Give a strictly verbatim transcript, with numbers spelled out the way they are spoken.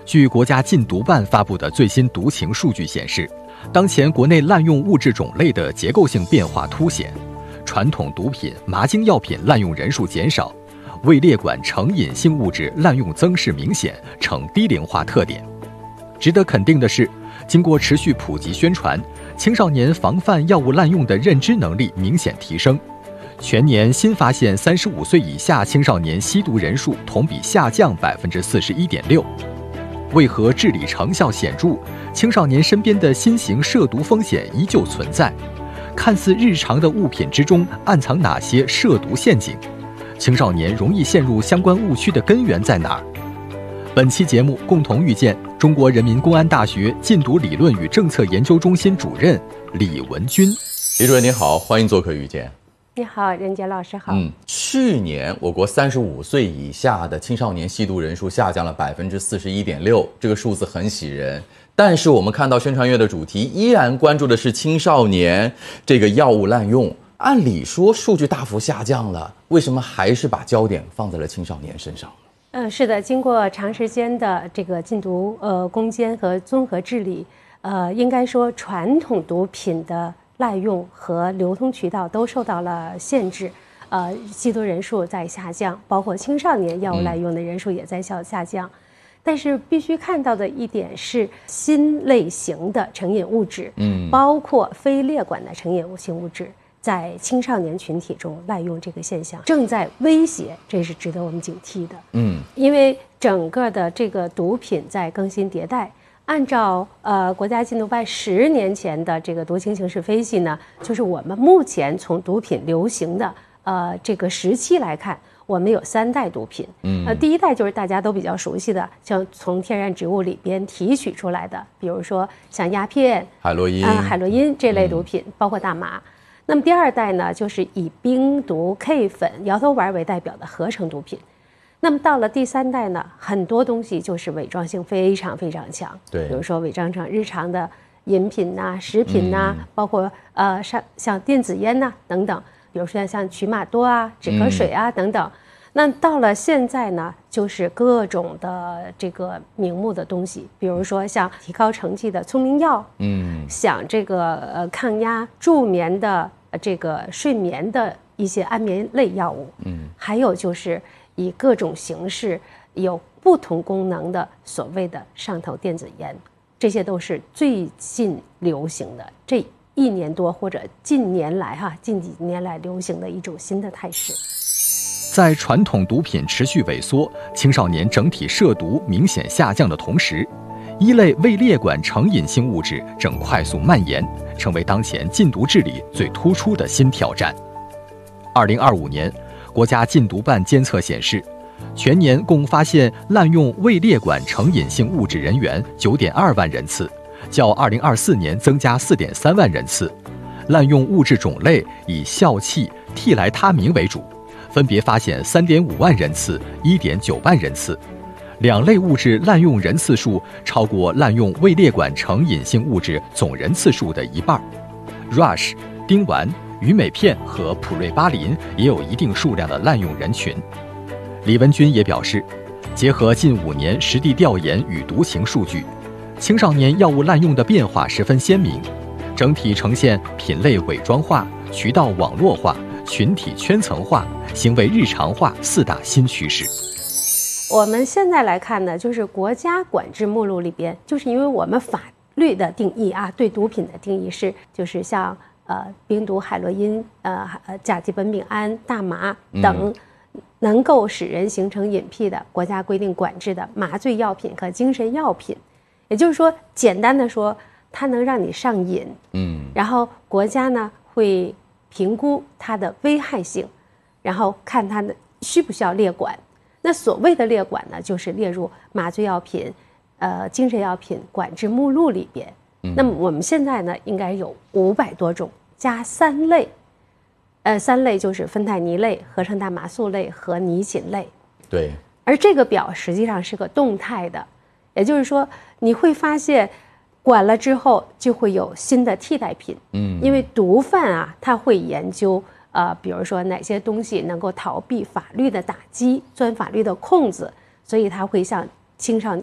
据国家禁毒办发布的最新毒情数据显示，当前国内滥用物质种类的结构性变化凸显，传统毒品、麻精药品滥用人数减少，未列管成瘾性物质滥用增势明显，呈低龄化特点。值得肯定的是，经过持续普及宣传，青少年防范药物滥用的认知能力明显提升。全年新发现三十五岁以下青少年吸毒人数同比下降百分之四十一点六。为何治理成效显著，青少年身边的新型涉毒风险依旧存在？看似日常的物品之中暗藏哪些涉毒陷阱？青少年容易陷入相关误区的根源在哪儿？本期节目共同遇见中国人民公安大学禁毒理论与政策研究中心主任李文军。 李主任您好，欢迎做客遇见。 你好，任杰老师好。 嗯，去年我国三十五岁以下的青少年吸毒人数下降了百分之四十一点六，这个数字很喜人。但是我们看到宣传月的主题依然关注的是青少年这个药物滥用。按理说数据大幅下降了，为什么还是把焦点放在了青少年身上？ 嗯，是的，经过长时间的这个禁毒呃攻坚和综合治理，呃，应该说传统毒品的滥用和流通渠道都受到了限制，呃，吸毒人数在下降，包括青少年药物滥用的人数也在下下降。嗯、但是必须看到的一点是，新类型的成瘾物质，嗯，包括非列管的成瘾性物质，在青少年群体中滥用这个现象正在威胁，这是值得我们警惕的。嗯，因为整个的这个毒品在更新迭代。按照呃国家禁毒办十年前的这个毒情形势分析呢，就是我们目前从毒品流行的呃这个时期来看，我们有三代毒品。嗯，呃，第一代就是大家都比较熟悉的，像从天然植物里边提取出来的，比如说像鸦片、 海洛因、 呃、海洛因这类毒品，嗯、包括大麻。那么第二代呢，就是以冰毒、K 粉、摇头丸为代表的合成毒品。那么到了第三代呢，很多东西就是伪装性非常非常强， 对， 比如说伪装成日常的饮品呐、啊、食品呐、啊，嗯、包括呃像像电子烟呐、啊、等等，比如说像曲马多啊、止咳水啊、嗯、等等。那到了现在呢，就是各种的这个名目的东西，比如说像提高成绩的聪明药，嗯，像这个呃抗压助眠的这个睡眠的一些安眠类药物，嗯，还有就是以各种形式有不同功能的所谓的上头电子烟，这些都是最近流行的，这一年多或者近年来哈近几年来流行的一种新的态势。 在传统毒品持续萎缩，青少年整体涉毒明显下降的同时，一类未列管成瘾性物质正快速蔓延，成为当前禁毒治理最突出的新挑战。二零二五年，国家禁毒办监测显示，全年共发现滥用未列管成瘾性物质人员 九点二万人次，较二零二四年增加 四点三万人次。滥用物质种类以笑气、替来他明为主，分别发现 三点五万人次、一点九万人次。两类物质滥用人次数超过滥用未列管成瘾性物质总人次数的一半。Rush、丁烷、余美片和普瑞巴林也有一定数量的滥用人群。李文军也表示，结合近五年实地调研与毒情数据，青少年药物滥用的变化十分鲜明，整体呈现品类伪装化、渠道网络化、群体圈层化、行为日常化四大新趋势。 我们现在来看呢，就是国家管制目录里边，就是因为我们法律的定义啊，对毒品的定义是，就是像呃冰毒、海洛因、呃甲基苯丙胺、大麻等能够使人形成瘾癖的国家规定管制的麻醉药品和精神药品。也就是说，简单的说，它能让你上瘾，嗯，然后国家呢会评估它的危害性，然后看它的需不需要列管。那所谓的列管呢，就是列入麻醉药品、呃精神药品管制目录里边。嗯、那么我们现在呢，应该有五百多种，加三类，呃，三类就是芬太尼类、合成大麻素类和尼嗪类。 对。 而这个表实际上是个动态的，也就是说，你会发现，管了之后就会有新的替代品。嗯。因为毒贩啊，他会研究。呃，比如说哪些东西能够逃避法律的打击，钻法律的空子，所以他会向青少年